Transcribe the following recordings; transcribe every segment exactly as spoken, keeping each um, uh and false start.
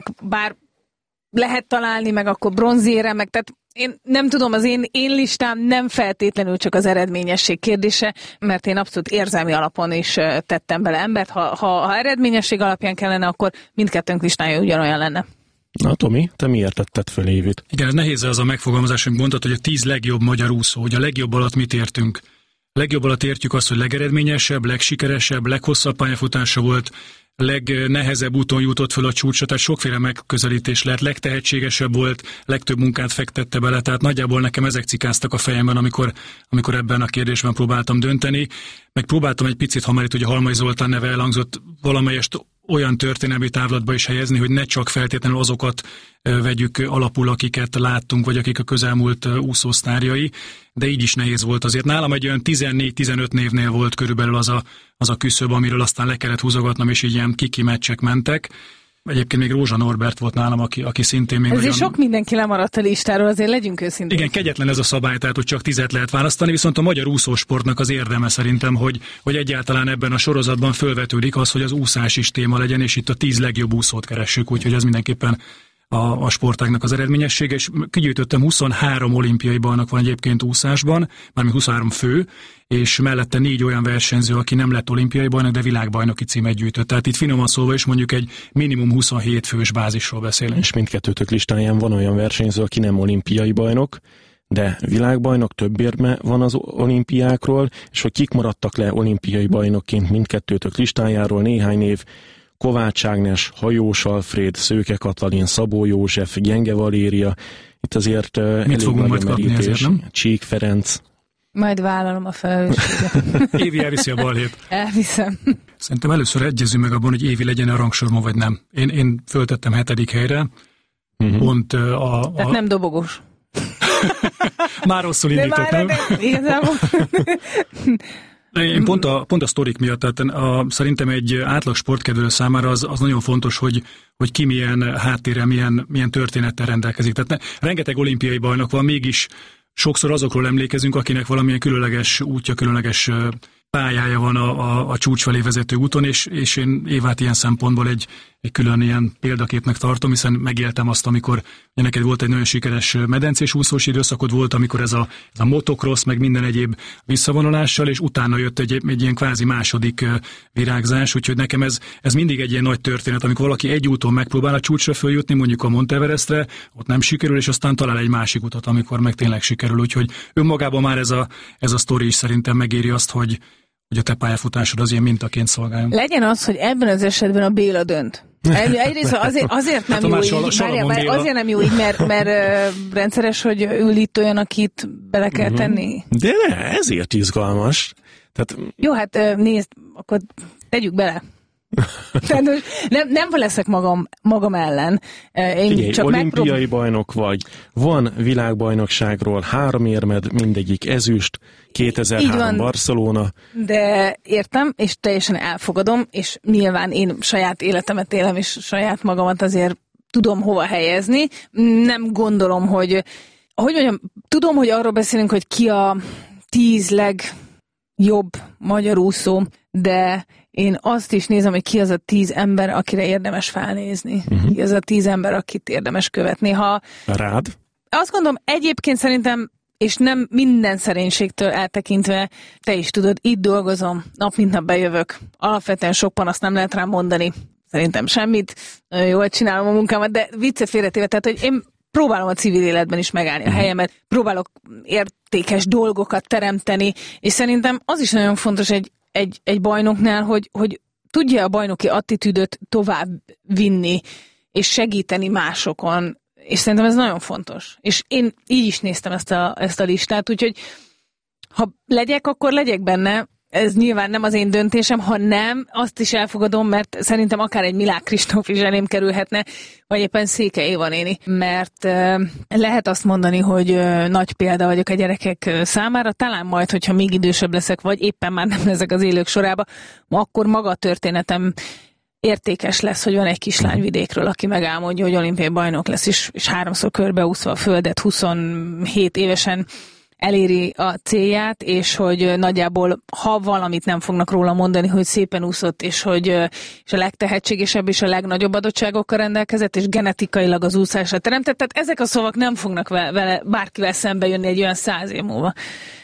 bár lehet találni, meg akkor bronzére, meg tehát én nem tudom, az én, én listám nem feltétlenül csak az eredményesség kérdése, mert én abszolút érzelmi alapon is tettem bele embert. Ha, ha, ha eredményesség alapján kellene, akkor mindkettőnk listája ugyanolyan lenne. Na Tomi, te miért tetted föl Évit? Igen, ez nehéz az a megfogalmazás, amit mondtad, hogy a tíz legjobb magyar úszó, hogy a legjobb alatt mit értünk. A legjobb alatt értjük azt, hogy legeredményesebb, legsikeresebb, leghosszabb pályafutása volt, legnehezebb úton jutott föl a csúcsra, tehát sokféle megközelítés lehet, legtehetségesebb volt, legtöbb munkát fektette bele, tehát nagyjából nekem ezek cikáztak a fejemben, amikor, amikor ebben a kérdésben próbáltam dönteni, meg próbáltam egy picit, ha már itt ugye Halmai Zoltán neve elhangzott, valamelyest olyan történelmi távlatba is helyezni, hogy ne csak feltétlenül azokat vegyük alapul, akiket láttunk, vagy akik a közelmúlt úszósztárjai, de így is nehéz volt azért. Nálam egy olyan tizennégy-tizenöt névnél volt körülbelül az a, az a küszöb, amiről aztán le kellett húzogatnom, és így ilyen kiki meccsek mentek. Egyébként még Rózsa Norbert volt nálam, aki, aki szintén még Ezért nagyon... sok mindenki lemaradt a listáról, azért legyünk őszintén. Igen, kegyetlen ez a szabály, tehát hogy csak tizet lehet választani, viszont a magyar úszósportnak az érdeme szerintem, hogy, hogy egyáltalán ebben a sorozatban fölvetődik az, hogy az úszás is téma legyen, és itt a tíz legjobb úszót keressük, úgyhogy ez mindenképpen a, a sportágnak az eredményessége, és kigyűjtöttem huszonhárom olimpiai bajnok van egyébként úszásban, mármint huszonhárom fő, és mellette négy olyan versenyző, aki nem lett olimpiai bajnok, de világbajnoki címet gyűjtött. Tehát itt finoman szólva is mondjuk egy minimum huszonhét fős bázisról beszélünk. És mindkettőtök listáján van olyan versenyző, aki nem olimpiai bajnok, de világbajnok, több érme van az olimpiákról, és hogy kik maradtak le olimpiai bajnokként mindkettőtök listájáról, néhány név: Kovács Ágnes, Hajós Alfréd, Szőke Katalin, Szabó József, Gyenge Valéria. Itt azért uh, elég nagy a merítés. Csík Ferenc. Majd vállalom a felelősséget. Évi elviszi a balhét. Elviszem. Szerintem először egyezünk meg abban, hogy Évi legyen a rangsorban, vagy nem. Én, én föltettem hetedik helyre. Uh-huh. Pont uh, a, a... Tehát nem dobogós. Már rosszul indított, nem? nem? Igazából. Én pont a, pont a sztorik miatt, tehát a, szerintem egy átlag sportkedvelő számára az, az nagyon fontos, hogy, hogy ki milyen háttérrel, milyen, milyen történettel rendelkezik. Tehát ne, rengeteg olimpiai bajnok van, mégis sokszor azokról emlékezünk, akinek valamilyen különleges útja, különleges pályája van a, a, a csúcs felé vezető úton, és, és én Évát ilyen szempontból egy, egy külön ilyen példaképnek tartom, hiszen megéltem azt, amikor neked volt egy nagyon sikeres medencés úszós időszakod, volt, amikor ez a, ez a motocross, meg minden egyéb visszavonulással, és utána jött egy, egy ilyen kvázi második virágzás, úgyhogy nekem ez, ez mindig egy ilyen nagy történet, amikor valaki egy úton megpróbál a csúcsra följutni, mondjuk a Mount Everestre, ott nem sikerül, és aztán talál egy másik utat, amikor meg tényleg sikerül, úgyhogy önmagában már ez a, ez a sztori is szerintem megéri azt, hogy hogy a te pályafutásod az ilyen mintaként szolgáljon. Legyen az, hogy ebben az esetben a Béla dönt. Egyrészt azért, azért nem hát jó így, várjál, várjál, azért nem jó így, mert, mert uh, rendszeres, hogy ül itt olyan, akit bele kell uh-huh. tenni. De ne, ezért izgalmas. Tehát... Jó, hát uh, nézd, akkor tegyük bele. Tehát, nem, nem leszek magam, magam ellen. Én Figyelj, csak olimpiai megprób... bajnok vagy. Van világbajnokságról három érmed, mindegyik ezüst, kétezer-három Barcelona. De értem, és teljesen elfogadom, és nyilván én saját életemet élem, és saját magamat azért tudom hova helyezni. Nem gondolom, hogy, hogy mondjam, tudom, hogy arról beszélünk, hogy ki a tíz legjobb magyar úszó, de én azt is nézem, hogy ki az a tíz ember, akire érdemes felnézni. Uh-huh. Ki az a tíz ember, akit érdemes követni. Ha rád? Azt gondolom, egyébként szerintem, és nem minden szerénységtől eltekintve, te is tudod, itt dolgozom, nap mint nap bejövök. Alapvetően sok panaszt nem lehet rám mondani. Szerintem semmit. Jól csinálom a munkámat, de viccet félretéve, tehát, hogy én próbálom a civil életben is megállni a helyemet, próbálok értékes dolgokat teremteni, és szerintem az is nagyon fontos egy Egy, egy bajnoknál, hogy, hogy tudja a bajnoki attitűdöt tovább vinni, és segíteni másokon, és szerintem ez nagyon fontos. És én így is néztem ezt a, ezt a listát, úgyhogy ha legyek, akkor legyek benne. Ez nyilván nem az én döntésem, ha nem, azt is elfogadom, mert szerintem akár egy Milák Kristóf is elém kerülhetne, vagy éppen Széke Éva néni, mert uh, lehet azt mondani, hogy uh, nagy példa vagyok a gyerekek uh, számára, talán majd, hogyha még idősebb leszek, vagy éppen már nem leszek az élők sorába, akkor maga a történetem értékes lesz, hogy van egy kislány vidékről, aki megálmodja, hogy olimpiai bajnok lesz, és, és háromszor körbeúszva a földet, huszonhét évesen eléri a célját, és hogy nagyjából, ha valamit nem fognak róla mondani, hogy szépen úszott, és hogy és a legtehetségesebb és a legnagyobb adottságokkal rendelkezett, és genetikailag az úszásra teremtett. Tehát ezek a szavak nem fognak vele bárkivel szembe jönni egy olyan száz év múlva.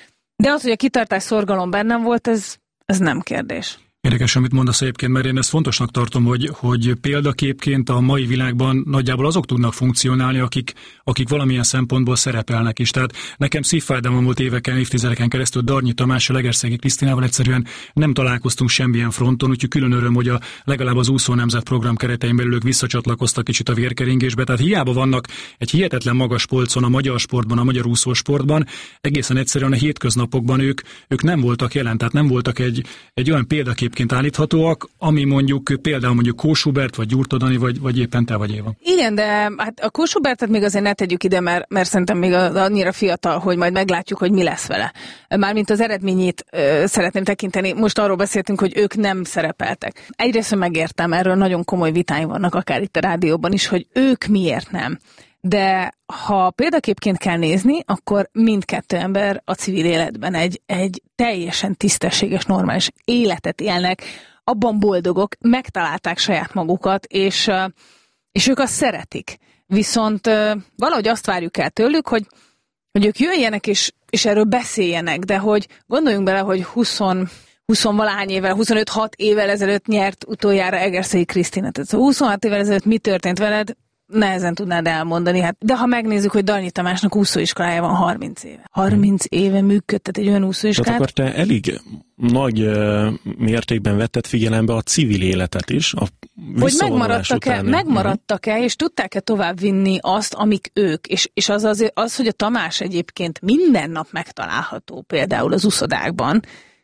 De az, hogy a kitartás, szorgalom bennem volt, ez, ez nem kérdés. Érdekes, amit mondasz egyébként, mert én ezt fontosnak tartom, hogy, hogy példaképként a mai világban nagyjából azok tudnak funkcionálni, akik, akik valamilyen szempontból szerepelnek is. Tehát nekem szívfájdalmam volt éveken, évtizedeken keresztül Darnyi Tamás, a Legerszegi Krisztinával egyszerűen nem találkoztunk semmilyen fronton, úgyhogy külön öröm, hogy a, legalább az úszó nemzet program keretein belül ők visszacsatlakoztak kicsit a vérkeringésbe. Tehát hiába vannak egy hihetetlen magas polcon a magyar sportban, a magyar úszósportban, egészen egyszerűen a hétköznapokban ők, ők nem voltak jelen, tehát nem voltak egy, egy olyan példakép állíthatóak, ami mondjuk például mondjuk Kós Hubert, vagy Gyurtó Dani, vagy, vagy éppen te vagy Éva. Igen, de hát a Kós Hubertet még azért ne tegyük ide, mert, mert szerintem még annyira fiatal, hogy majd meglátjuk, hogy mi lesz vele. Mármint az eredményét ö, szeretném tekinteni. Most arról beszéltünk, hogy ők nem szerepeltek. Egyrészt megértem, erről nagyon komoly vitáim vannak, akár itt a rádióban is, hogy ők miért nem. De ha példaképként kell nézni, akkor mindkettő ember a civil életben egy, egy teljesen tisztességes, normális életet élnek, abban boldogok, megtalálták saját magukat, és, és ők azt szeretik. Viszont valahogy azt várjuk el tőlük, hogy, hogy ők jöjjenek és, és erről beszéljenek, de hogy gondoljunk bele, hogy húsz huszonvalahány évvel, huszonöt-hat évvel ezelőtt nyert utoljára Egerszegi Krisztina. Tehát huszonhat évvel ezelőtt mi történt veled, nehezen tudnád elmondani. Hát, de ha megnézzük, hogy Darnyi Tamásnak úszóiskolája van harminc éve. harminc éve működtet egy olyan úszóiskolát. Tehát akkor te elég nagy uh, mértékben vetted figyelembe a civil életet is, a hogy megmaradtak-e, megmaradtak-e, és tudták-e tovább vinni azt, amik ők. És, és az, az, az, hogy a Tamás egyébként minden nap megtalálható, például az úszodákban,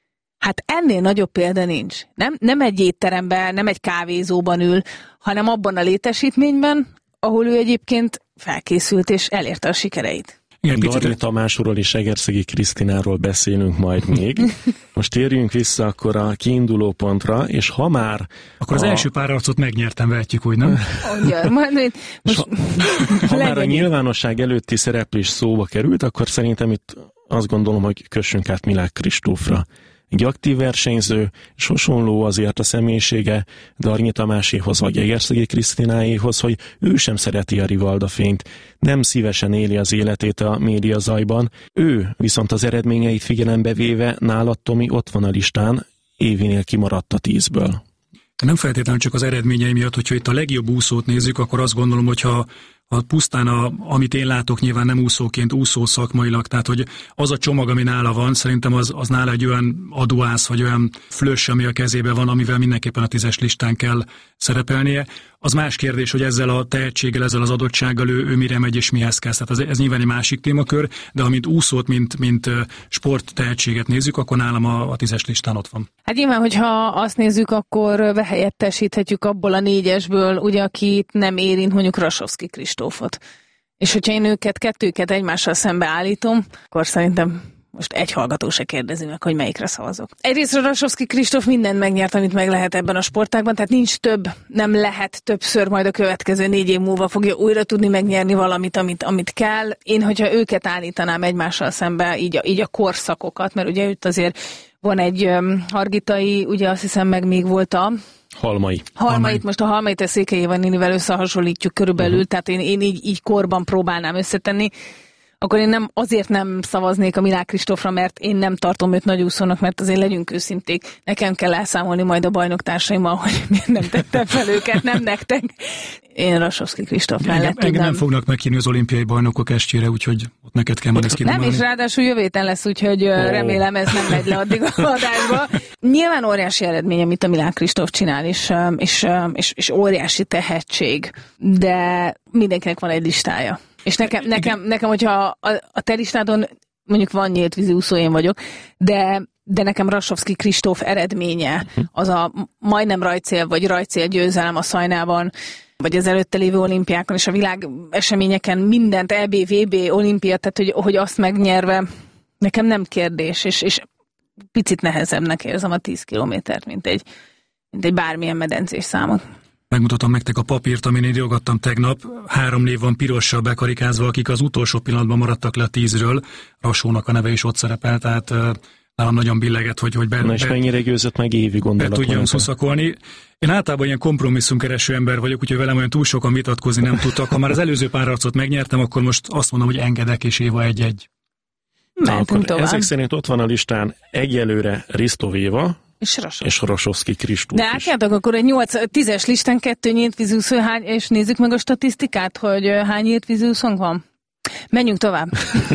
hát ennél nagyobb példa nincs. Nem, nem egy étteremben, nem egy kávézóban ül, hanem abban a létesítményben, ahol ő egyébként felkészült és elérte a sikereit. Igen, Darnyi Tamásról és Egerszegi Krisztináról beszélünk majd még. Most térjünk vissza akkor a kiinduló pontra, és ha már... Akkor az a... első pár arcot megnyertem, vehetjük úgy, nem? Mondja, majd most... Ha, ha már a nyilvánosság előtti szereplés szóba került, akkor szerintem itt azt gondolom, hogy kössünk át Milák Kristófra. Egy aktív versenyző, és hasonló azért a személyisége Darnyi Tamáséhoz vagy Egerszegi Krisztináéhoz, hogy ő sem szereti a rivaldafényt, nem szívesen éli az életét a média zajban. Ő viszont az eredményeit figyelembe véve nálad, Tomi, ott van a listán, Évinél kimaradt a tízből. Nem feltétlenül csak az eredményei miatt, hogyha itt a legjobb úszót nézzük, akkor azt gondolom, hogyha a pusztán, a, amit én látok, nyilván nem úszóként, úszó szakmailag, tehát hogy az a csomag, ami nála van, szerintem az, az nála egy olyan aduász, vagy olyan flöss, ami a kezében van, amivel mindenképpen a tízes listán kell szerepelnie. Az más kérdés, hogy ezzel a tehetséggel, ezzel az adottsággal ő, ő mire megy és mihez kezd. Tehát ez, ez nyilván egy másik témakör, de amint úszót, mint, mint sport tehetséget nézzük, akkor nálam a, a tízes listán ott van. Hát nyilván, hogyha azt nézzük, akkor behelyettesíthetjük abból a négyesből, ugye, akit nem érint, mondjuk Rasovszky Kristófot. És hogyha én őket, kettőket egymással szembe állítom, akkor szerintem most egy hallgató se kérdezi meg, hogy melyikre szavazok. Egyrészt Rasovszky Kristóf mindent megnyert, amit meg lehet ebben a sportágban, tehát nincs több, nem lehet többször, majd a következő négy év múlva fogja újra tudni megnyerni valamit, amit, amit kell. Én, hogyha őket állítanám egymással szembe, így a, így a korszakokat, mert ugye itt azért van egy um, Hargitai, ugye azt hiszem meg még volt a Halmai. Halmait, most a Halmait a Székely Éva nénivel összehasonlítjuk körülbelül, uh-huh. Tehát én, én így, így korban próbálnám összetenni. Akkor én nem, azért nem szavaznék a Milák Kristófra, mert én nem tartom őt nagyúszónak, mert azért legyünk őszinték. Nekem kell elszámolni majd a bajnoktársaimmal, hogy miért nem tettem fel őket, nem nektek. Én Rasovszky Kristóf mellett engem, engem nem fognak meghívni az olimpiai bajnokok estjére, úgyhogy ott neked kell majd ezt kidomálni. Nem, és ráadásul jövő héten lesz, úgyhogy oh. remélem ez nem megy le addig a adásba. Nyilván óriási eredmény, amit a Milák Kristóf csinál, és, és, és, és óriási tehetség, de mindenkinek van egy listája. És nekem, nekem, nekem hogyha a, a te listádon mondjuk van nyílt vízi úszó, én vagyok, de, de nekem Rasovszky Kristóf eredménye, az a majdnem rajtcél, vagy rajtcél győzelem a Szajnában, vagy az előtte lévő olimpiákon, és a világ eseményeken mindent, é bé, vé bé, olimpia, tehát hogy, hogy azt megnyerve, nekem nem kérdés, és, és picit nehezebbnek érzem a tíz kilométert, mint egy, mint egy bármilyen medencés számot. megmutatom nektek a papírt, amin írogattam tegnap. Három név van pirossal bekarikázva, akik az utolsó pillanatban maradtak le a tízről. Rasónak a neve is ott szerepel, tehát nálam nagyon billeget, hogy, hogy be, Na és be, mennyire győzött meg Évi gondolat? be tudjam szuszakolni. Én általában ilyen kompromisszumkereső ember vagyok, úgyhogy velem olyan túl sokan vitatkozni nem tudtak. Ha már az előző pár arcot megnyertem, akkor most azt mondom, hogy engedek, és Éva egy-egy. Mehetünk tovább. Ezek szerint ott van a listán egyelőre Risztov Éva, és Rasovszky. és Rasovszky Kristóf De átjátok akkor egy nyolc tízes listán kettő nyílt vízúszó, hány, és nézzük meg a statisztikát, hogy hány nyílt vízúszónk van. Menjünk tovább.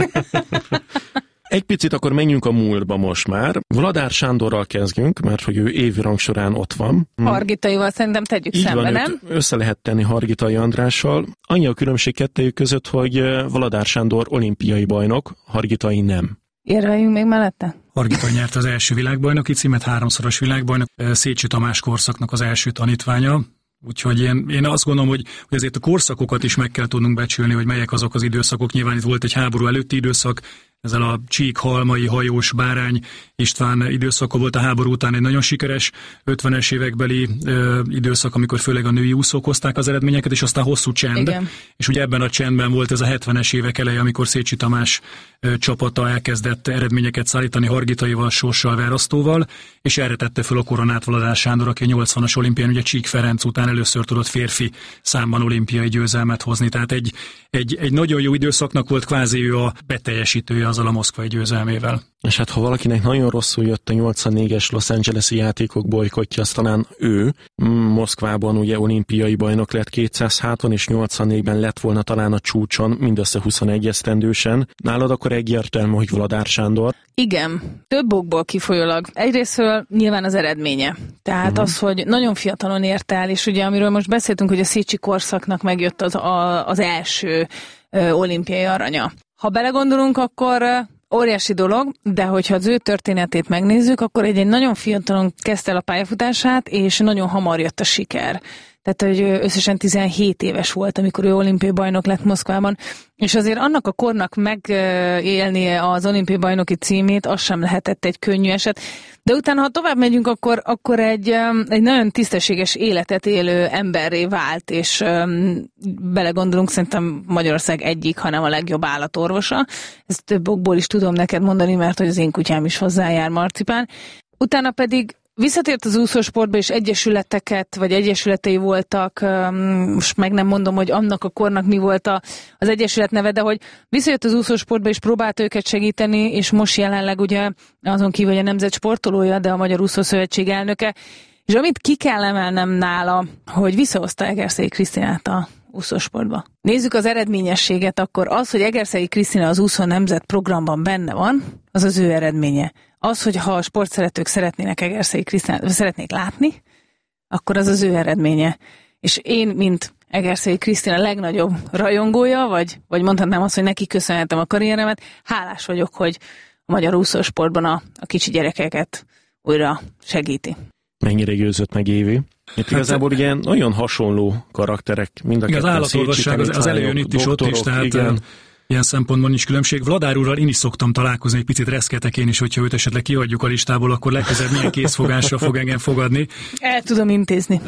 Egy picit akkor menjünk a múltba most már. Vladár Sándorral kezdjünk, mert hogy ő évi rangsorán ott van. Hargitaival szerintem tegyük Így szembe, van, nem? Össze lehet tenni Hargitai Andrással. Annyi a különbség kettejük között, hogy Vladár Sándor olimpiai bajnok, Hargitai nem. Érveljünk még mellette? Hargitai nyerte az első világbajnoki címet, háromszoros világbajnok, Szécsi Tamás korszaknak az első tanítványa. Úgyhogy én, én azt gondolom, hogy, hogy azért a korszakokat is meg kell tudnunk becsülni, hogy melyek azok az időszakok. Nyilván itt volt egy háború előtti időszak, ezzel a Csík, Halmai, Hajós, Bárány István időszaka volt, a háború után egy nagyon sikeres ötvenes évekbeli ö, időszak, amikor főleg a női úszók hozták az eredményeket, és aztán hosszú csend. Igen. És ugye ebben a csendben volt ez a hetvenes évek eleje, amikor Szécsi Tamás ö, csapata elkezdett eredményeket szállítani Hargitaival, Sorssal, Verasztóval, és erre tette föl a koronát Vladár Sándor, aki a nyolcvanas olimpián, ugye Csík Ferenc után először tudott férfi számban olimpiai győzelmet hozni. Tehát egy, egy, egy nagyon jó időszaknak volt, kvázi ő a beteljesítője azzal a moszkvai győzelmével. És hát ha valakinek nagyon rosszul jött a nyolcvannégyes Los Angeles-i játékok bolykotja, az talán ő. Moszkvában ugye olimpiai bajnok lett kétszáz háton, és nyolcvannégyben lett volna talán a csúcson, mindössze huszonegy esztendősen. Nálad akkor egyértelmű, hogy Vladár Sándor? Igen, több okból kifolyólag. Egyrésztől nyilván az eredménye. Tehát uh-huh. az, hogy nagyon fiatalon ért el, és ugye amiről most beszéltünk, hogy a Szécsi korszaknak megjött az, a, az első ö, olimpiai aranya. Ha belegondolunk, akkor óriási dolog, de hogyha az ő történetét megnézzük, akkor egy, egy nagyon fiatalon kezdte el a pályafutását, és nagyon hamar jött a siker. Tehát, hogy összesen tizenhét éves volt, amikor ő olimpiai bajnok lett Moszkvában, és azért annak a kornak megélnie az olimpiai bajnoki címét, az sem lehetett egy könnyű eset. De utána, ha tovább megyünk, akkor, akkor egy, egy nagyon tisztességes életet élő emberré vált, és belegondolunk, szerintem Magyarország egyik, hanem a legjobb állatorvosa. Ezt több okból is tudom neked mondani, mert hogy az én kutyám is hozzájár, Marcipán. Utána pedig visszatért az úszósportba, és egyesületeket, vagy egyesületei voltak, most meg nem mondom, hogy annak a kornak mi volt a, az egyesület neve, de hogy visszajött az úszósportba, és próbált őket segíteni, és most jelenleg ugye azon kívül, hogy a nemzet sportolója, de a Magyar Úszószövetség elnöke, és amit ki kell emelnem nála, hogy visszahozta Egerszegi Krisztinát a úszósportba. Nézzük az eredményességet, akkor az, hogy Egerszegi Krisztina az úszó nemzet programban benne van, az az ő eredménye. Az, hogy ha a sportszeretők szeretnének Egerszegi Krisztinát, szeretnék látni, akkor az az ő eredménye. És én, mint Egerszegi Krisztina legnagyobb rajongója, vagy, vagy mondhatnám azt, hogy neki köszönhetem a karrieremet, hálás vagyok, hogy a magyar úszósportban a, a kicsi gyerekeket újra segíti. Mennyire győzött meg Évi? Itt igazából ugye nagyon hasonló karakterek, mind a ketten. Az állatorvosság az, az előjön itt is, ott is, tehát igen. Ilyen szempontból nincs különbség. Vladár úrral én is szoktam találkozni, egy picit reszketek én is, hogyha őt esetleg kihagyjuk a listából, akkor legközelebb milyen készfogásra fog engem fogadni. El tudom intézni.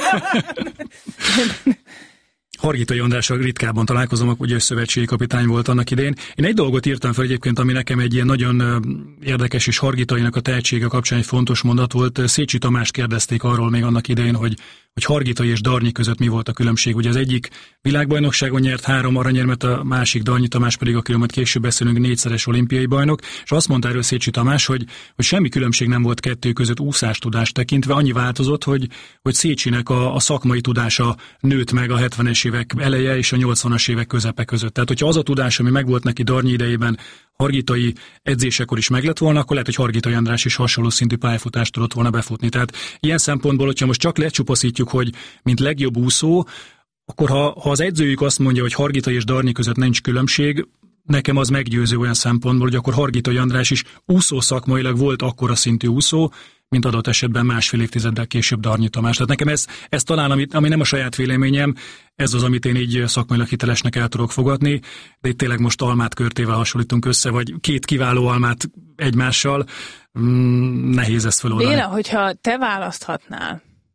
Hargitai Andrással ritkában találkozom, ugye szövetségi kapitány volt annak idején. Én egy dolgot írtam fel egyébként, ami nekem egy ilyen nagyon érdekes, és Hargitainak a tehetsége kapcsán egy fontos mondat volt. Szécsi Tamást kérdezték arról még annak idején, hogy, hogy Hargitai és Darnyi között mi volt a különbség. Ugye az egyik világbajnokságon nyert három aranyérmet, a másik Darnyi Tamás pedig, akiről majd később beszélünk, négyszeres olimpiai bajnok, és azt mondta erről Szécsi Tamás, hogy, hogy semmi különbség nem volt kettő között úszástudást tekintve, annyi változott, hogy, hogy Szécsinek a, a szakmai tudása nőtt meg a hetvenes évek eleje és a nyolcvanas évek közepe között. Tehát, hogyha az a tudás, ami megvolt neki Darnyi idejében, Hargitai edzésekor is meglett volna, akkor lehet, hogy Hargitai András is hasonló szintű pályafutást tudott volna befutni. Tehát ilyen szempontból, hogyha most csak lecsupaszítjuk, hogy mint legjobb úszó, akkor ha, ha az edzőjük azt mondja, hogy Hargitai és Darnyi között nincs különbség, nekem az meggyőző olyan szempontból, hogy akkor Hargitai András is úszó szakmailag volt akkora szintű úszó, mint adott esetben másfél évtizeddel később Darnyi Tamás. Tehát nekem ez, ez talán, ami, ami nem a saját véleményem, ez az, amit én így szakmailag hitelesnek el tudok fogadni, de itt tényleg most almát körtével hasonlítunk össze, vagy két kiváló almát egymással, mm, nehéz ezt feloldani. Béla, hogyha te választhatnál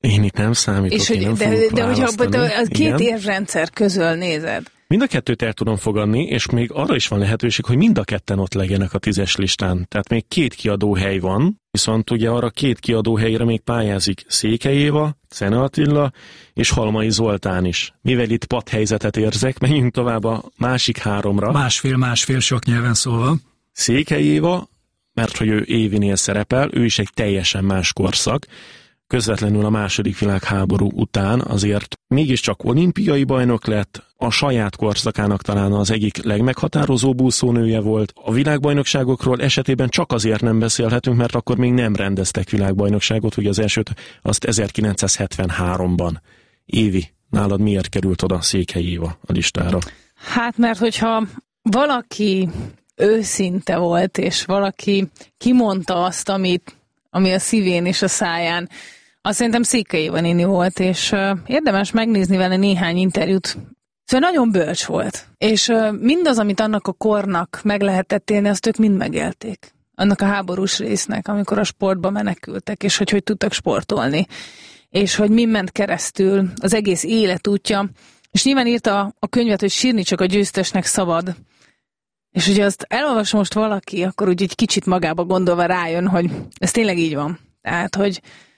Én itt nem számítok, és hogy, én nem de, fogok de hogyha de a két Igen. érvrendszer közül nézed. Mind a kettőt el tudom fogadni, és még arra is van lehetőség, hogy mind a ketten ott legyenek a tízes listán. Tehát még két kiadóhely van, viszont ugye arra két kiadóhelyre még pályázik Székely Éva, Czene Attila és Halmai Zoltán is. Mivel itt padhelyzetet érzek, menjünk tovább a másik háromra. Másfél-másfél sok nyelven szólva. Székely Éva, mert hogy ő Évinél szerepel, ő is egy teljesen más korszak. Közvetlenül a második világháború után azért mégiscsak olimpiai bajnok lett, a saját korszakának talán az egyik legmeghatározóbb úszónője volt. A világbajnokságokról esetében csak azért nem beszélhetünk, mert akkor még nem rendeztek világbajnokságot, ugye az elsőt azt ezerkilencszázhetvenháromban. Évi, nálad miért került oda Székely Éva a listára? Hát mert hogyha valaki őszinte volt, és valaki kimondta azt, amit, ami a szívén és a száján, azt szerintem Székely Éva néni volt, és uh, érdemes megnézni vele néhány interjút. Szóval nagyon bölcs volt. És uh, mindaz, amit annak a kornak meg lehetett élni, azt ők mind megélték. Annak a háborús résznek, amikor a sportba menekültek, és hogy hogy tudtak sportolni. És hogy mi ment keresztül az egész életútja. És nyilván írta a könyvet, hogy sírni csak a győztesnek szabad. És ugye azt elolvas most valaki, akkor úgy egy kicsit magába gondolva rájön, hogy ez tényleg így van. Tehát, hogy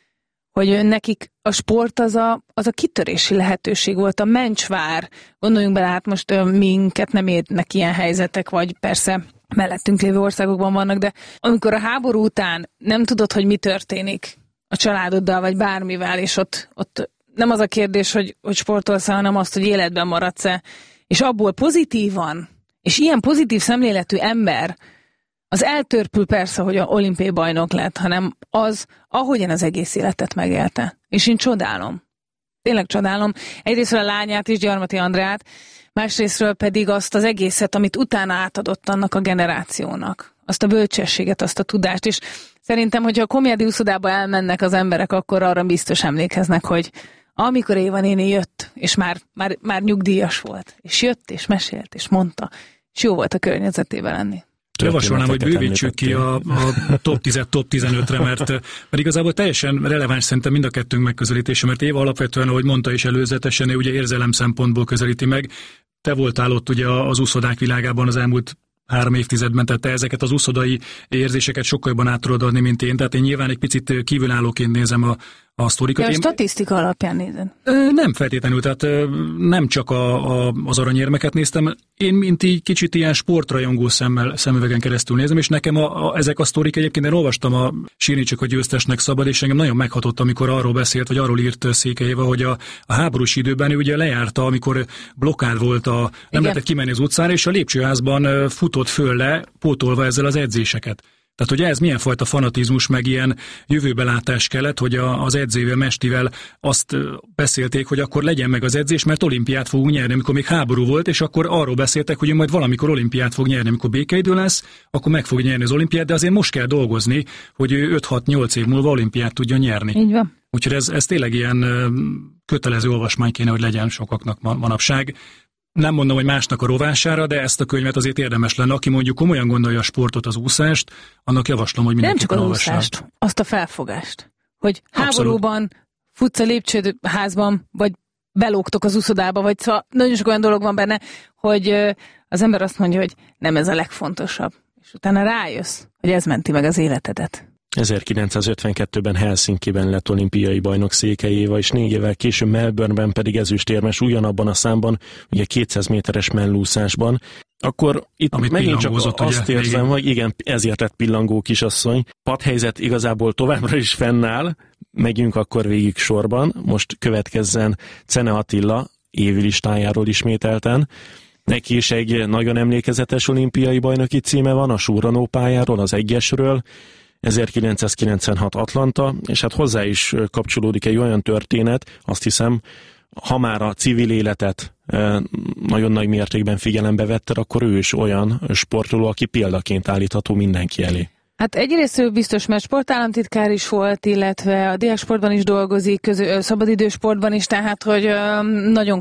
hogy nekik a sport az a, az a kitörési lehetőség volt, a mencsvár. Gondoljunk bele, hát most minket nem érnek ilyen helyzetek, vagy persze mellettünk lévő országokban vannak, de amikor a háború után nem tudod, hogy mi történik a családoddal, vagy bármivel, és ott, ott nem az a kérdés, hogy, hogy sportolsz, hanem azt, hogy életben maradsz-e, és abból pozitívan, és ilyen pozitív szemléletű ember, az eltörpül persze, hogy a olimpiai bajnok lett, hanem az, ahogyan az egész életet megélte. És én csodálom. Tényleg csodálom. Egyrésztről a lányát is, Gyarmati Andreát, másrésztről pedig azt az egészet, amit utána átadott annak a generációnak. Azt a bölcsességet, azt a tudást. És szerintem, hogyha a Komjádi úszodába elmennek az emberek, akkor arra biztos emlékeznek, hogy amikor Éva néni jött, és már, már, már nyugdíjas volt, és jött, és mesélt, és mondta, és jó volt a környezetében lenni. Javasolnám, hogy bővítsük ki a, a top tízet, top tizenötre, mert, mert igazából teljesen releváns szerintem mind a kettőnk megközelítése, mert Éva alapvetően, ahogy mondta is előzetesen, ugye érzelem szempontból közelíti meg. Te voltál ott ugye az úszodák világában az elmúlt három évtizedben, tehát te ezeket az úszodai érzéseket sokkal jobban át tudod adni, mint én, tehát én nyilván egy picit kívülállóként nézem a, a sztorikat. Ja, a én... statisztika alapján nézed? Nem feltétlenül, tehát nem csak a, a, az aranyérmeket néztem, én mint így kicsit ilyen sportrajongó szemmel, szemüvegen keresztül nézem, és nekem a, a, ezek a sztorik egyébként, én olvastam a Sírni csak a győztesnek szabad, és engem nagyon meghatott, amikor arról beszélt, vagy arról írt Székely Éva, hogy a, a háborús időben ő ugye lejárta, amikor blokkád volt, a, nem lehetett kimenni az utcára, és a lépcsőházban futott föl le, pótolva ezzel az edzéseket. Tehát, hogy ez milyen fajta fanatizmus, meg ilyen jövőbelátás kellett, hogy a, az edzővel, Mestivel azt beszélték, hogy akkor legyen meg az edzés, mert olimpiát fogunk nyerni, amikor még háború volt, és akkor arról beszéltek, hogy majd valamikor olimpiát fog nyerni, amikor békeidő lesz, akkor meg fog nyerni az olimpiát, de azért most kell dolgozni, hogy ő öt-hat-nyolc év múlva olimpiát tudjon nyerni. Így van. Úgyhogy ez, ez tényleg ilyen kötelező olvasmány kéne, hogy legyen sokaknak manapság. Nem mondom, hogy másnak a rovására, de ezt a könyvet azért érdemes lenne. Aki mondjuk komolyan gondolja a sportot, az úszást, annak javaslom, hogy mindenképpen olvassák. Nem csak az úszást, azt a felfogást. Hogy háborúban futsz a lépcsőházban, vagy belógtok az úszodába, vagy szóval nagyon sok olyan dolog van benne, hogy az ember azt mondja, hogy nem ez a legfontosabb. És utána rájössz, hogy ez menti meg az életedet. ezerkilencszázötvenkettőben Helsinkiben lett olimpiai bajnok Székely Éva, és négy évvel később Melbourneben pedig ezüstérmes ugyanabban a számban, ugye kétszáz méteres mellúszásban. Akkor itt Amit megint csak azt ugye, érzem, igen. hogy igen, ezért lett pillangó kisasszony. Padhelyzet igazából továbbra is fennáll, megyünk akkor végig sorban. Most következzen Czene Attila évi listájáról ismételten. Neki is egy nagyon emlékezetes olimpiai bajnoki címe van, a súranó pályáról, az egyesről, ezerkilencszázkilencvenhat Atlanta, és hát hozzá is kapcsolódik egy olyan történet, azt hiszem, ha már a civil életet nagyon nagy mértékben figyelembe vette, akkor ő is olyan sportoló, aki példaként állítható mindenki elé. Hát egyrészt ő biztos, mert sportállamtitkár is volt, illetve a diáksportban is dolgozik, közül, szabadidősportban is, tehát hogy nagyon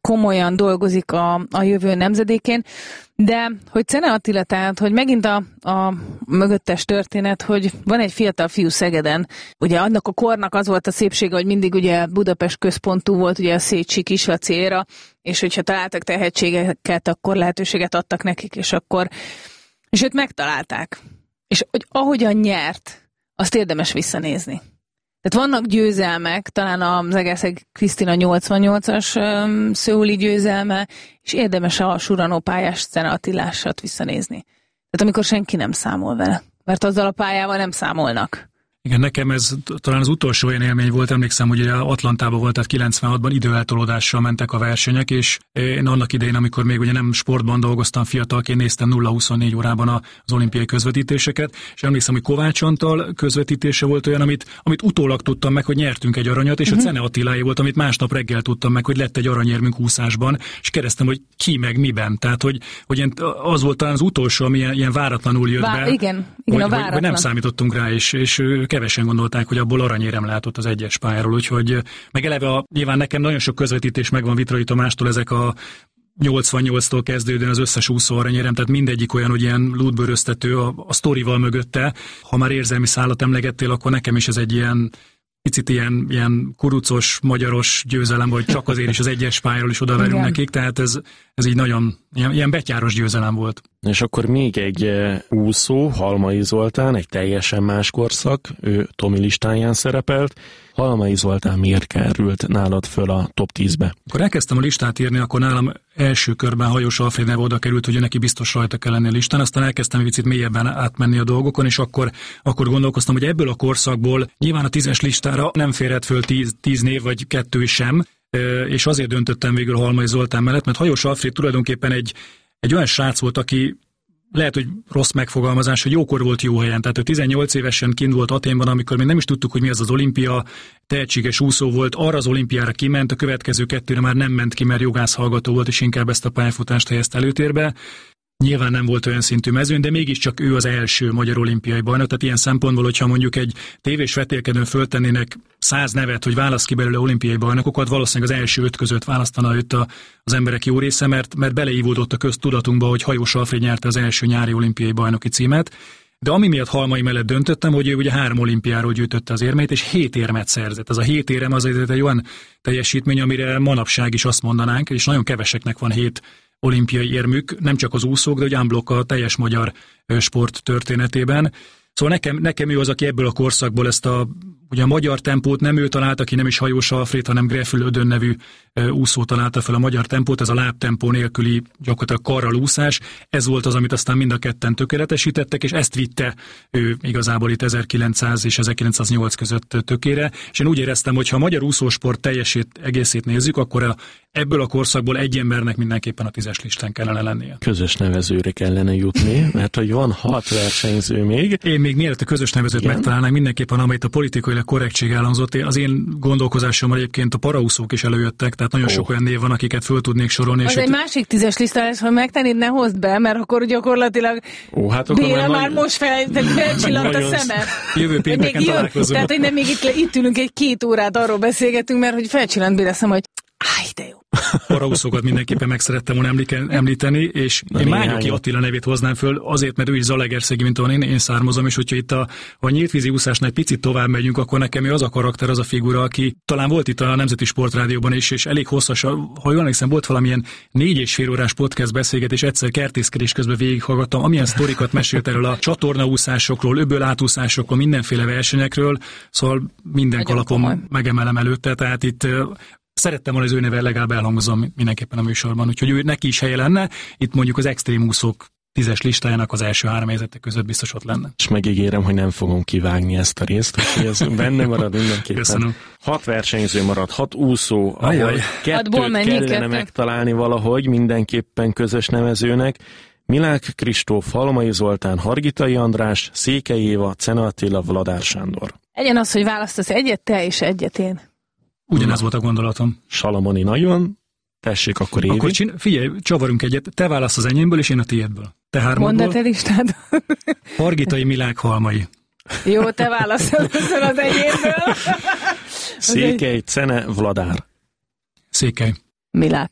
komolyan dolgozik a, a jövő nemzedékén, de hogy Czene Attila, tehát, hogy megint a, a mögöttes történet, hogy van egy fiatal fiú Szegeden, ugye annak a kornak az volt a szépsége, hogy mindig ugye Budapest központú volt, ugye a Szécsi Kislaci éra, és hogyha találtak tehetségeket, akkor lehetőséget adtak nekik, és akkor, és őt megtalálták. És hogy ahogyan nyert, azt érdemes visszanézni. Tehát vannak győzelmek, talán az Egerszeg Krisztina nyolcvannyolcas um, szöuli győzelme, és érdemes a Suranó pályás Czene Attilásat visszanézni. Tehát amikor senki nem számol vele, mert azzal a pályával nem számolnak. Igen, nekem ez talán az utolsó olyan élmény volt, emlékszem, hogy Atlantában volt, tehát kilencvenhatban időeltolódással mentek a versenyek, és én annak idején, amikor még ugye nem sportban dolgoztam, fiatalként néztem nulla huszonnégy órában az olimpiai közvetítéseket, és emlékszem, hogy Kovács Antal közvetítése volt olyan, amit, amit utólag tudtam meg, hogy nyertünk egy aranyat, és uh-huh. a Czene Attiláé volt, amit másnap reggel tudtam meg, hogy lett egy aranyérmünk úszásban, és kérdeztem, hogy ki meg miben. Tehát, hogy, hogy az volt talán az utolsó, ami ilyen, ilyen váratlanul jött Vá- be, igen, igen, hogy, a hogy, hogy nem számítottunk rá, és, és kevesen gondolták, hogy abból aranyérem látott az egyes pályáról, úgyhogy meg eleve a, nyilván nekem nagyon sok közvetítés megvan Vitrai Tamástól, ezek a nyolcvannyolctól kezdődően az összes úszó aranyérem, tehát mindegyik olyan, hogy ilyen lútbőröztető a, a sztorival mögötte. Ha már érzelmi szálat emlegettél, akkor nekem is ez egy ilyen picit ilyen, ilyen kurucos, magyaros győzelem, vagy csak azért is az egyes pályáról is odaverünk nekik, tehát ez, ez így nagyon ilyen, ilyen betyáros győzelem volt. És akkor még egy úszó, Halmai Zoltán, egy teljesen más korszak, ő Tomi listáján szerepelt. Halmai Zoltán miért került nálad föl a top tízbe? Akkor elkezdtem a listát írni, akkor nálam első körben Hajós Alfréd neve oda került, hogy neki biztos rajta kell lenni a listán, aztán elkezdtem egy picit mélyebben átmenni a dolgokon, és akkor, akkor gondolkoztam, hogy ebből a korszakból nyilván a tízes listára nem férhet föl tíz, tíz név, vagy kettő sem, és azért döntöttem végül Halmai Zoltán mellett, mert Hajós Alfréd tulajdonképpen egy, egy olyan srác volt, aki lehet, hogy rossz megfogalmazás, hogy jókor volt jó helyen. Tehát ő tizennyolc évesen kint volt Athénban, amikor még nem is tudtuk, hogy mi az az olimpia, tehetséges úszó volt, arra az olimpiára kiment, a következő kettőre már nem ment ki, mert jogász hallgató volt, és inkább ezt a pályafutást helyezte előtérbe. Nyilván nem volt olyan szintű mezőn, de mégiscsak ő az első magyar olimpiai bajnok. Tehát ilyen szempontból, hogyha mondjuk egy tévés vetélkedőn föltennének száz nevet, hogy válasz ki belőle olimpiai bajnokokat, valószínűleg az első öt között választana őt a, az emberek jó része, mert, mert beleívódott a köztudatunkba, hogy Hajós Alfréd nyerte az első nyári olimpiai bajnoki címet. De ami miatt Halmai mellett döntöttem, hogy ő ugye három olimpiáról gyűjtötte az érmeit, és hét érmet szerzett. Ez a hét érem az egy olyan teljesítmény, amire manapság is azt mondanánk, és nagyon keveseknek van hét olimpiai érmük, nem csak az úszók, de hogy unblock a teljes magyar sport történetében. Szóval nekem, nekem ő az, aki ebből a korszakból ezt a, ugye a magyar tempót nem ő találta ki, nem is Hajós Alfréd, hanem Greffül Ödön nevű úszó találta fel a magyar tempót, ez a lábtempó nélküli gyakorlatilag karral úszás. Ez volt az, amit aztán mind a ketten tökéletesítettek, és ezt vitte ő igazából itt ezerkilencszáz és ezerkilencszáznyolc között tökére. És én úgy éreztem, hogy ha a magyar úszósport teljesét, egészét nézzük, akkor a, ebből a korszakból egy embernek mindenképpen a tízes listán kellene lennie. Közös nevezőre kellene jutni, mert hogy van hat versenyző még. Én még mielőtt a közös nevezőt igen. megtalálnánk, mindenképpen, amelyet a politikailag korrektség elhangzott, az én gondolkozásom egyébként a paraúszók is előjöttek, tehát nagyon oh. sok olyan név van, akiket föl tudnék sorolni. Az és egy ott... másik tízes listás, ha megtennéd, ne hozd be, mert akkor gyakorlatilag oh, hát Béla már, már most fel, felcsillant a szemed. Jövő pénteken találkozunk. Tehát, hogy nem még itt, itt ülünk egy két órát, arról beszélgetünk, mert hogy felcsillant Béla szem, hogy áj, de jó. Paraúszókat mindenképpen meg szerettem volna említeni, és Na, én Mányoki Attila nevét hoznám föl, azért, mert ő is Zalaegerszegi, mint ahol én, én származom, és hogyha itt a, a nyíltvízi úszásnál egy picit tovább megyünk, akkor nekem ő az a karakter, az a figura, aki talán volt itt a Nemzeti Sportrádióban is, és elég hosszas, ha jól emlékszem, volt valamilyen négy és fél órás podcast beszélgetés, egyszer kertészkedés közben végighallgattam, amilyen sztorikat mesélt erről a csatornaúszásokról, öböl átúszásokról, mindenféle versenyekről, szóval minden kalapom megemelem előtte, tehát itt szerettem volna az ő neve legalább elhangozom mindenképpen a műsorban, úgyhogy ő neki is helye lenne. Itt mondjuk az extrém úszók tízes listájának az első három helyzetek között biztos ott lenne. És megígérem, hogy nem fogom kivágni ezt a részt, úgyhogy ez benne marad mindenképpen. Köszönöm. Hat versenyző marad, hat úszó, ahol kettőt kellene megtalálni valahogy mindenképpen közös nevezőnek. Milák Kristóf, Halmai Zoltán, Hargitai András, Székely Éva, Czene Attila, Vladár Sándor. Egyen az, hogy választasz egyet te és egyet én. Ugyanez volt a gondolatom. Salamoni nagyon. Tessék, akkor Évi. Akkor csin- figyelj, csavarunk egyet. Te válasz az enyémből, és én a tiédből. Te hármadból. Mondd a te listád. Hargitai, Milák, Halmai. Jó, te válaszol az enyémből. Székely, Czene, Vladár. Székely. Milák.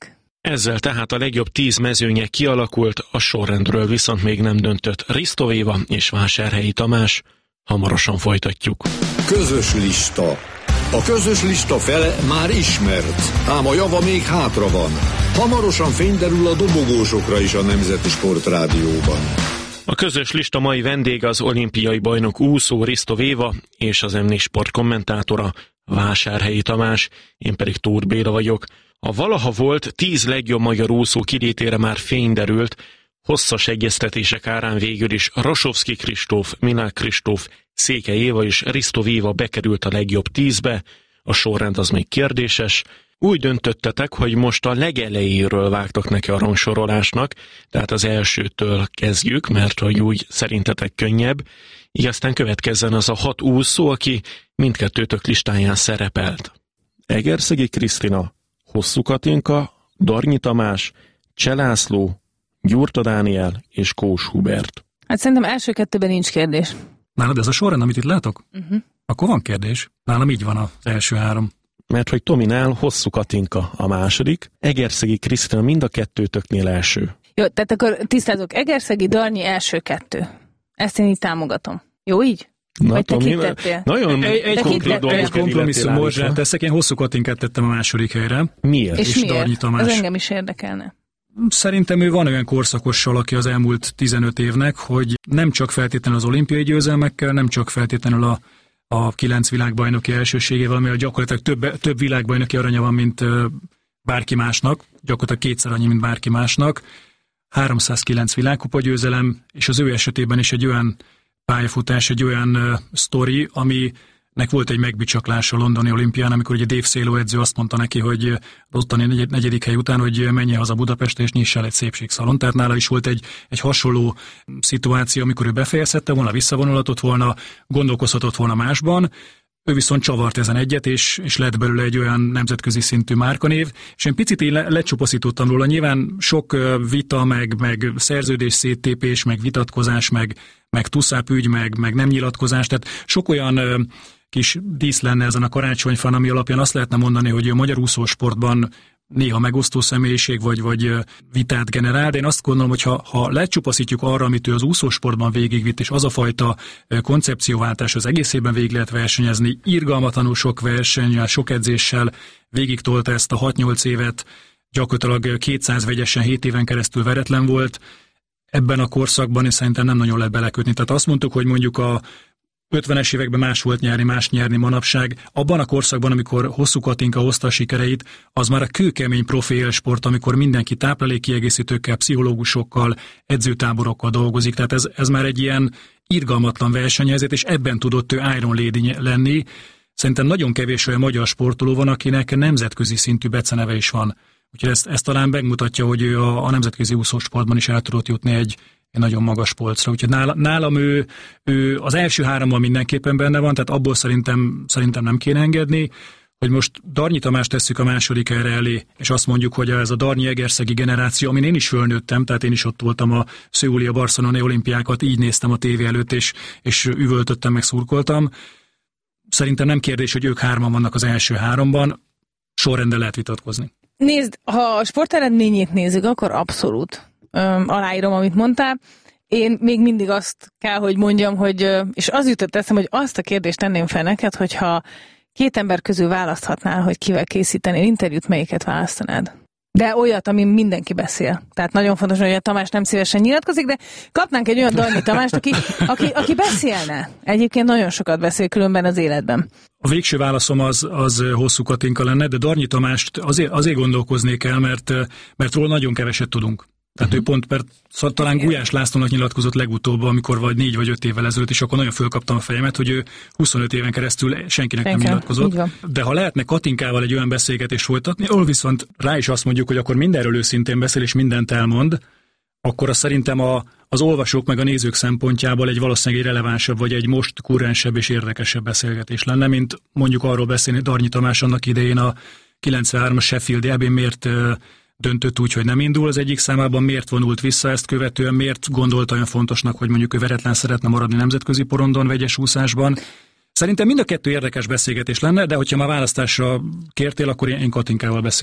Ezzel tehát a legjobb tíz mezőnye kialakult, a sorrendről viszont még nem döntött Risto Éva és Vásárhelyi Tamás. Hamarosan folytatjuk. Közös lista. A közös lista fele már ismert, ám a java még hátra van. Hamarosan fényderül a dobogósokra is a Nemzeti Sportrádióban. A közös lista mai vendége az olimpiai bajnok úszó Risto Éva és az em négy Sport kommentátora Vásárhelyi Tamás, én pedig Tóth Béla vagyok. A valaha volt tíz legjobb magyar úszó kilétére már fény derült, hosszas egyeztetések árán végül is Rasovszky Kristóf, Milák Kristóf, Székely Éva és Risto Éva bekerült a legjobb tízbe, a sorrend az még kérdéses. Úgy döntöttetek, hogy most a legelejéről vágtak neki a rangsorolásnak, tehát az elsőtől kezdjük, mert hogy úgy szerintetek könnyebb, így aztán következzen az a hat úszó, aki mindkettőtök listáján szerepelt. Egerszegi Krisztina, Hosszú Katinka, Darnyi Tamás, Cselászló, Gyurta Dániel és Kós Hubert. Hát szerintem első kettőben nincs kérdés. Nálad ez a sorrend, amit itt látok? Uh-huh. Akkor van kérdés. Nálam így van az első három. Mert hogy Tominál Hosszú Katinka a második, Egerszegi Krisztina mind a kettőtöknél első. Jó, tehát akkor tisztázok, Egerszegi, Darnyi első kettő. Ezt én így támogatom. Jó így? Na, vagy te Tomi, kittettél? nagyon egy, egy konkrét egy kompromisszum morzsát teszek, én Hosszú Katinkát tettem a második helyre. Miért? És, és miért? Darnyi Tamás. Ez engem is érdekelne. Szerintem ő van olyan korszakos alaki az elmúlt tizenöt évnek, hogy nem csak feltétlenül az olimpiai győzelmekkel, nem csak feltétlenül a, a kilenc világbajnoki elsőségével, ami gyakorlatilag több, több világbajnoki aranya van, mint bárki másnak, gyakorlatilag kétszer annyi, mint bárki másnak, háromszázkilenc világkupa győzelem, és az ő esetében is egy olyan pályafutás, egy olyan uh, sztori, aminek volt egy megbicsaklása a londoni olimpián, amikor ugye Dave Széló edző azt mondta neki, hogy ottani negy- negyedik hely után, hogy menjen haza Budapestre és nyissa el egy szépségszalon. Tehát nála is volt egy, egy hasonló szituáció, amikor ő befejezhette volna, visszavonulhatott volna, gondolkozhatott volna másban. Ő viszont csavart ezen egyet, és, és lett belőle egy olyan nemzetközi szintű márkanév, és én picit én le, lecsupaszítottam róla. Nyilván sok vita, meg, meg szerződés széttépés, meg vitatkozás, meg, meg tuszáp ügy, meg, meg nem nyilatkozás, tehát sok olyan ö, kis dísz lenne ezen a karácsonyfán, ami alapján azt lehetne mondani, hogy a magyar úszósportban néha megosztó személyiség, vagy, vagy vitát generál, de én azt gondolom, hogy ha, ha lecsupaszítjuk arra, amit ő az úszósportban végigvitt, és az a fajta koncepcióváltás az egészében végig lehet versenyezni, irgalmatlanul sok versennyel, sok edzéssel végigtolta ezt a hat-nyolc évet, gyakorlatilag kétszáz vegyesen hét éven keresztül veretlen volt, ebben a korszakban és szerintem nem nagyon lehet belekötni. Tehát azt mondtuk, hogy mondjuk a ötvenes években más volt nyerni, más nyerni manapság. Abban a korszakban, amikor Hosszú Katinka hozta a sikereit, az már a kőkemény profi élsport, amikor mindenki táplálékkiegészítőkkel, pszichológusokkal, edzőtáborokkal dolgozik. Tehát ez, ez már egy ilyen irgalmatlan versenyhelyzet, és ebben tudott ő Iron Lady lenni. Szerintem nagyon kevés olyan magyar sportoló van, akinek nemzetközi szintű beceneve is van. Úgyhogy ezt, ezt talán megmutatja, hogy ő a, a nemzetközi úszósportban is el tudott jutni egy egy nagyon magas polcra. Úgyhogy nálam, nálam ő, ő az első háromban mindenképpen benne van, tehát abból szerintem, szerintem nem kéne engedni, hogy most Darnyi Tamást tesszük a második helyre elé, és azt mondjuk, hogy ez a Darnyi-Egerszegi generáció, amin én is fölnőttem, tehát én is ott voltam a szöuli, a barcelonai olimpiákat, így néztem a tévé előtt, és, és üvöltöttem, meg szurkoltam. Szerintem nem kérdés, hogy ők hárman vannak az első háromban, sorrendel lehet vitatkozni. Nézd, ha a sporteredményét nézzük, akkor abszolút Öm, aláírom, amit mondtál. Én még mindig azt kell, hogy mondjam, hogy, és az jutott eszem, hogy azt a kérdést tenném fel neked, hogyha két ember közül választhatnál, hogy kivel készítenél interjút, melyiket választanád? De olyat, amin mindenki beszél. Tehát nagyon fontos, hogy a Tamás nem szívesen nyilatkozik, de kapnánk egy olyan Darnyi Tamást, aki, aki, aki beszélne. Egyébként nagyon sokat beszél különben az életben. A végső válaszom az, az Hosszú Katinka lenne, de Darnyi Tamást azért, azért gondolkoznék el, mert, mert róla nagyon keveset tudunk. Tehát uh-huh. ő pont, mert szóval talán Gulyás Lászlónak nyilatkozott legutóbb, amikor vagy négy vagy öt évvel ezelőtt, és akkor nagyon fölkaptam a fejemet, hogy ő huszonöt éven keresztül senkinek Senki. nem nyilatkozott. De ha lehetne Katinkával egy olyan beszélgetést folytatni, ahol viszont rá is azt mondjuk, hogy akkor mindenről őszintén beszél, és mindent elmond, akkor az szerintem a, az olvasók meg a nézők szempontjából egy valószínűleg egy relevánsabb, vagy egy most kurrensebb és érdekesebb beszélgetés lenne, mint mondjuk arról beszélni Darnyi Tamás annak idején a kilencvenhármas Sheffield Derby miért döntött úgy, hogy nem indul az egyik számában, miért vonult vissza ezt követően, miért gondolta olyan fontosnak, hogy mondjuk ő veretlen szeretne maradni nemzetközi porondon, vegyes úszásban. Szerintem mind a kettő érdekes beszélgetés lenne, de hogyha már választásra kértél, akkor én Katinkával beszélnék.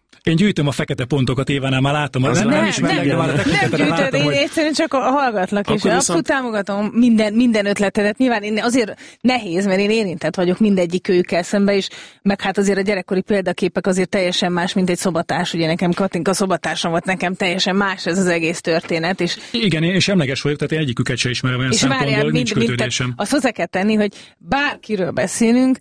Én gyűjtöm a fekete pontokat, Évánál már látom, az nem, nem is nem, nem, már a nem gyűjtöd, én hogy... egyszerűen csak hallgatlak, akkor és viszont... abszolút támogatom minden, minden ötletedet. Nyilván én azért nehéz, mert én érintett vagyok mindegyik őkkel szemben is, meg hát azért a gyerekkori példaképek azért teljesen más, mint egy szobatárs. Ugye nekem Katinka szobatársam volt, nekem teljesen más ez az egész történet. És... Igen, én semleges vagyok, tehát én egyiküket sem ismerem olyan szempontból, nincs kötődésem. Azt hozzá kell tenni, hogy bárkiről beszélünk,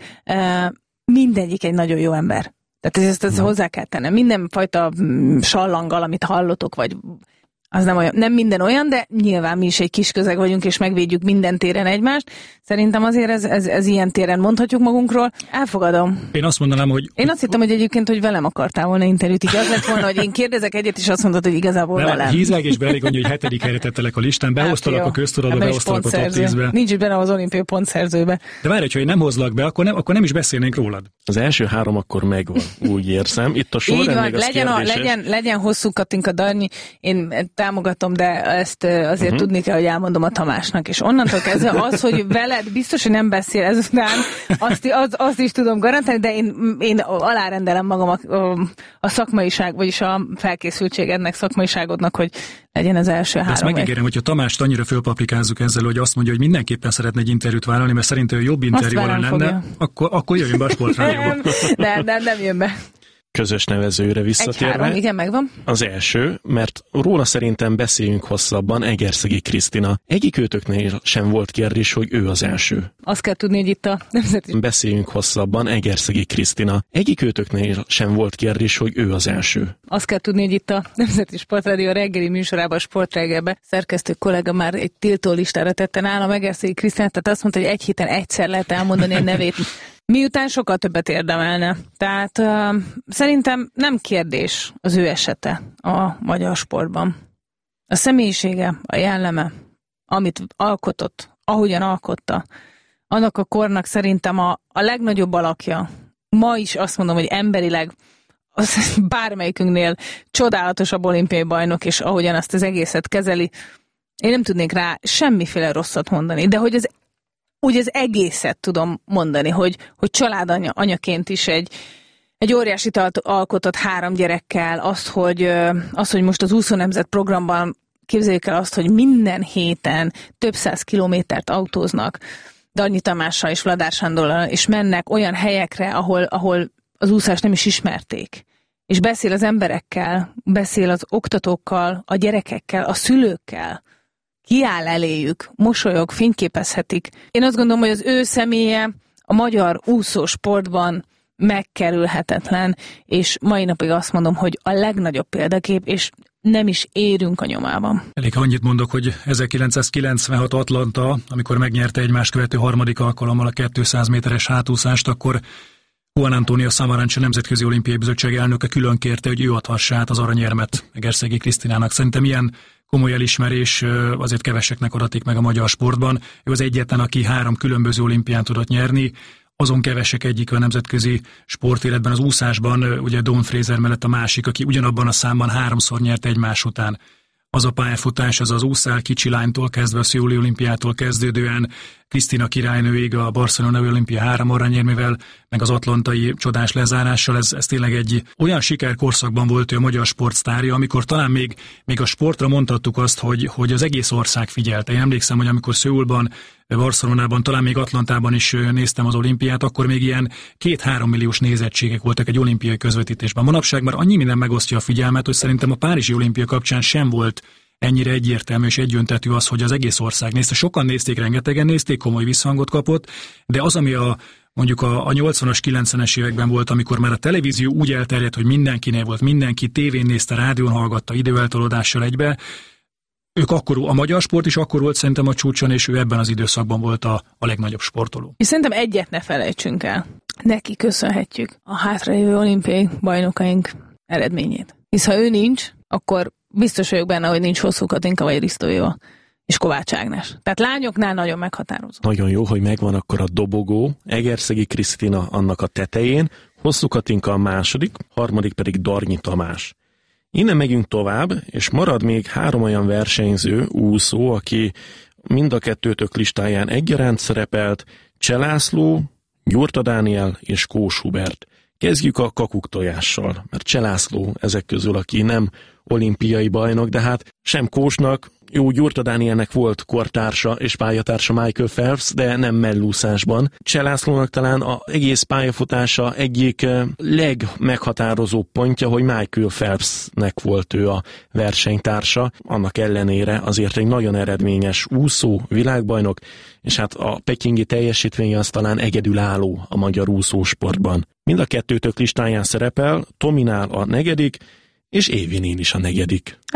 mindegyik egy nagyon jó ember. Tehát ezt, ezt hozzá kell tennem. Mindenfajta sallanggal, amit hallotok, vagy az nem olyan, nem minden olyan, de nyilván mi is egy kis közeg vagyunk, és megvédjük minden téren egymást. Szerintem azért ez, ez, ez ilyen téren mondhatjuk magunkról. Elfogadom. Én azt mondanám, hogy... Én azt hittem, hogy egyébként, hogy velem akartál volna interjút. Így az lett volna, hogy én kérdezek egyet, és azt mondod, hogy igazából nem, velem. Hízelgésbe elég annyi, hogy hetedik helyre tettelek a listán, behoztalak hát a köztudatba, behoztalak a top tízbe. Nincs benne az olimpiai pontszerzőbe. De várj, hogyha én nem hozlak be, akkor nem, akkor nem is beszélnénk rólad. Az első három akkor megvan, úgy érzem. Itt a sorrend még az legyen, a, legyen, legyen hosszú Katinka Darnyi, én támogatom, de ezt azért uh-huh. tudni kell, hogy elmondom a Tamásnak. És onnantól kezdve az, hogy veled biztos, hogy nem beszél ezután, azt, az, azt is tudom garantálni, de én, én alárendelem magam a, a, a szakmaiság, vagyis a felkészültségednek, szakmaiságodnak, hogy legyen az első három. Ezt megígérem, hogyha Tamást annyira fölpaplikázzuk ezzel, hogy azt mondja, hogy mindenképpen szeretne egy interjút vállalni, mert szerintem jobb interjú lenne, akkor, akkor jöjjön be a Sportrádióba. nem, nem, nem jön be. Közös nevezőre visszatérve. Egy három, igen, megvan. Az első, mert róla szerintem beszéljünk hosszabban, Egerszegi Krisztina. Egyikőtöknél sem volt kérdés, hogy ő az első. Azt kell tudni, hogy itt a nemzeti... Beszéljünk hosszabban, Egerszegi Krisztina. Egyikőtöknél sem volt kérdés, hogy ő az első. Azt kell tudni, hogy itt a Nemzeti Sportrádió reggeli műsorában, a Sportreggelben szerkesztő kollega már egy tiltó listára tette nálam Egerszegi Krisztinát, tehát azt mondta, hogy egy héten egyszer lehet elmondani a nevét. Miután sokkal többet érdemelne. Tehát uh, szerintem nem kérdés az ő esete a magyar sportban. A személyisége, a jelleme, amit alkotott, ahogyan alkotta, annak a kornak szerintem a, a legnagyobb alakja. Ma is azt mondom, hogy emberileg az bármelyikünknél csodálatosabb olimpiai bajnok, és ahogyan azt az egészet kezeli, én nem tudnék rá semmiféle rosszat mondani, de hogy az úgy az egészet tudom mondani, hogy, hogy családanya, anyaként is egy, egy óriási alkotott három gyerekkel, azt, hogy, az, hogy most az úszó nemzet programban képzeljük el azt, hogy minden héten több száz kilométert autóznak Darnyi Tamással és Vladár Sándorral, és mennek olyan helyekre, ahol, ahol az úszást nem is ismerték. És beszél az emberekkel, beszél az oktatókkal, a gyerekekkel, a szülőkkel, kiáll eléjük, mosolyog, fényképezhetik. Én azt gondolom, hogy az ő személye a magyar úszósportban megkerülhetetlen, és mai napig azt mondom, hogy a legnagyobb példakép, és nem is érünk a nyomában. Elég annyit mondok, hogy ezerkilencszázkilencvenhat Atlanta, amikor megnyerte egymás követő harmadik alkalommal a kétszáz méteres hátúszást, akkor Juan Antonio Samaranch, Nemzetközi Olimpiai Bizottság elnöke külön kérte, hogy ő adhassa át az aranyérmet Egerszegi Krisztinának. Szerintem ilyen komoly elismerés azért keveseknek adatik meg a magyar sportban. Ő az egyetlen, aki három különböző olimpián tudott nyerni, azon kevesek egyik a nemzetközi sportéletben, az úszásban, ugye Dawn Fraser mellett a másik, aki ugyanabban a számban háromszor nyert egymás után. Az a pályafutás, az az úszál kicsi lánytól kezdve a Szöuli olimpiától kezdődően, Krisztina királynőig a Barcelonai olimpia három aranyérmével, meg az atlantai csodás lezárással, ez, ez tényleg egy olyan sikerkorszakban volt ő a magyar sportsztárja, amikor talán még, még a sportra mondhattuk azt, hogy, hogy az egész ország figyelte. Én emlékszem, hogy amikor Szöulban, Barcelonában, talán még Atlantában is néztem az olimpiát, akkor még ilyen két-három milliós nézettségek voltak egy olimpiai közvetítésben. Manapság már annyi minden megosztja a figyelmet, hogy szerintem a Párizsi olimpia kapcsán sem volt ennyire egyértelmű és egyöntetű az, hogy az egész ország nézte. Sokan nézték, rengetegen nézték, komoly visszhangot kapott, de az, ami a mondjuk a, a nyolcvanas, kilencvenes években volt, amikor már a televízió úgy elterjedt, hogy mindenkinél volt, mindenki tévén nézte, rádión hallgatta, időeltolódással egybe, ők akkor, a magyar sport is akkor volt szerintem a csúcson, és ő ebben az időszakban volt a, a legnagyobb sportoló. És szerintem egyet ne felejtsünk el. Neki köszönhetjük a hátralévő olimpiai bajnokaink eredményét. Hisz ha ő nincs, akkor biztos vagyok benne, hogy nincs Hosszú Katinka vagy Risztó Éva és Kovács Ágnes. Tehát lányoknál nagyon meghatározó. Nagyon jó, hogy megvan akkor a dobogó, Egerszegi Krisztina annak a tetején, Hosszú Katinka a második, harmadik pedig Darnyi Tamás. Innen megyünk tovább, és marad még három olyan versenyző, úszó, aki mind a kettőtök listáján egyaránt szerepelt, Cseh László, Gyurta Dániel és Kós Hubert. Kezdjük a kakuktojással, mert Cseh László ezek közül, aki nem olimpiai bajnok, de hát sem Kósnak, jó, Gyurta Dánielnek volt kortársa és pályatársa Michael Phelps, de nem mellúszásban. Cseh Lászlónak talán az egész pályafutása egyik legmeghatározóbb pontja, hogy Michael Phelpsnek volt ő a versenytársa, annak ellenére azért egy nagyon eredményes úszó, világbajnok, és hát a pekingi teljesítménye az talán egyedülálló a magyar úszósportban. Mind a kettőtök listáján szerepel, Tominál a negyedik, és Évin is a negyedik.